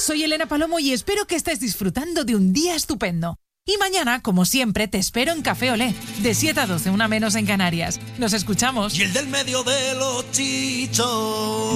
soy Elena Palomo y espero que estés disfrutando de un día estupendo. Y mañana, como siempre, te espero en Café Olé, de 7 a 12, una menos en Canarias. Nos escuchamos. Y el del medio de los chichos.